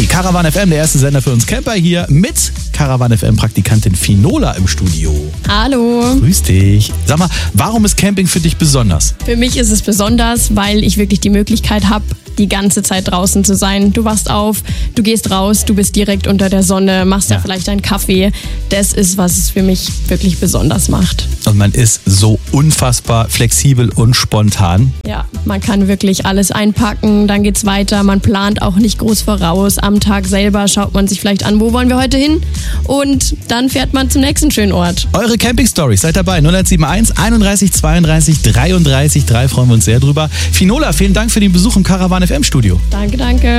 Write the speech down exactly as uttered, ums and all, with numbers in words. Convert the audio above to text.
Caravan F M, der erste Sender für uns Camper, hier mit Caravan F M-Praktikantin Finola im Studio. Hallo. Grüß dich. Sag mal, warum ist Camping für dich besonders? Für mich ist es besonders, weil ich wirklich die Möglichkeit habe, die ganze Zeit draußen zu sein. Du wachst auf, du gehst raus, du bist direkt unter der Sonne, machst ja. da vielleicht einen Kaffee. Das ist, was es für mich wirklich besonders macht. Und man ist so unfassbar flexibel und spontan. Ja, man kann wirklich alles einpacken, dann geht's weiter. Man plant auch nicht groß voraus. Am Tag selber schaut man sich vielleicht an, wo wollen wir heute hin? Und dann fährt man zum nächsten schönen Ort. Eure Camping-Storys, seid dabei. null eins sieben eins, einunddreißig, zweiunddreißig, dreiunddreißig, drei freuen wir uns sehr drüber. Finola, vielen Dank für den Besuch im Caravan F M Studio. Danke, danke.